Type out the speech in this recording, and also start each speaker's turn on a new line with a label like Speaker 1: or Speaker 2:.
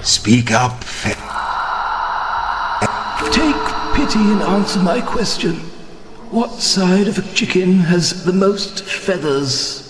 Speaker 1: Speak up.
Speaker 2: Take pity and answer my question. What side of a chicken has the most feathers?